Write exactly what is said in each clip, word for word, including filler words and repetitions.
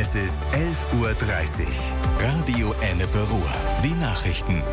Es ist elf Uhr dreißig. Radio Ennepe Ruhr. Die Nachrichten.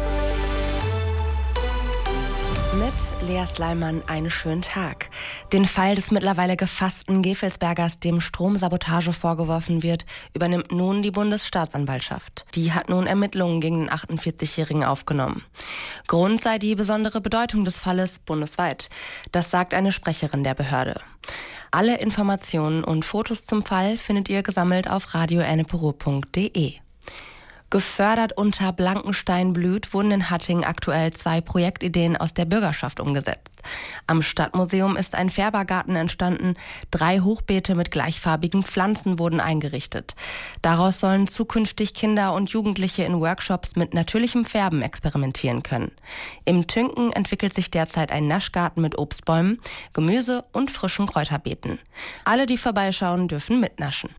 Mit Lea Sleiman einen schönen Tag. Den Fall des mittlerweile gefassten Gevelsbergers, dem Stromsabotage vorgeworfen wird, übernimmt nun die Bundesstaatsanwaltschaft. Die hat nun Ermittlungen gegen den achtundvierzigjährigen aufgenommen. Grund sei die besondere Bedeutung des Falles bundesweit. Das sagt eine Sprecherin der Behörde. Alle Informationen und Fotos zum Fall findet ihr gesammelt auf radio enneperuhr punkt de. Gefördert unter Blankenstein blüht, wurden in Hattingen aktuell zwei Projektideen aus der Bürgerschaft umgesetzt. Am Stadtmuseum ist ein Färbergarten entstanden, drei Hochbeete mit gleichfarbigen Pflanzen wurden eingerichtet. Daraus sollen zukünftig Kinder und Jugendliche in Workshops mit natürlichem Färben experimentieren können. Im Tünken entwickelt sich derzeit ein Naschgarten mit Obstbäumen, Gemüse und frischen Kräuterbeeten. Alle, die vorbeischauen, dürfen mitnaschen.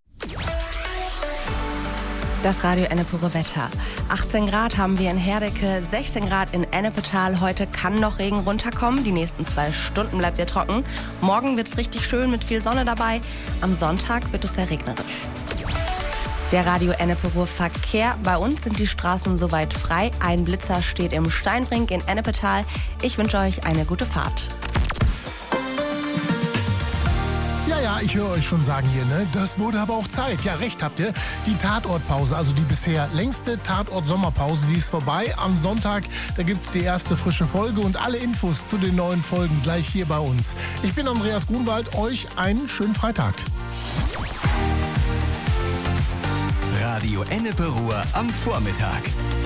Das Radio Ennepe Ruhr Wetter. achtzehn Grad haben wir in Herdecke, sechzehn Grad in Ennepetal. Heute kann noch Regen runterkommen. Die nächsten zwei Stunden bleibt ihr trocken. Morgen wird es richtig schön mit viel Sonne dabei. Am Sonntag wird es sehr regnerisch. Der Radio Ennepe Ruhr Verkehr. Bei uns sind die Straßen soweit frei. Ein Blitzer steht im Steinbrink in Ennepetal. Ich wünsche euch eine gute Fahrt. Ja, ja, ich höre euch schon sagen hier, ne? Das wurde aber auch Zeit. Ja, recht habt ihr. Die Tatortpause, also die bisher längste Tatort-Sommerpause, die ist vorbei. Am Sonntag, da gibt's die erste frische Folge und alle Infos zu den neuen Folgen gleich hier bei uns. Ich bin Andreas Grunwald, euch einen schönen Freitag. Radio Ennepe Ruhr am Vormittag.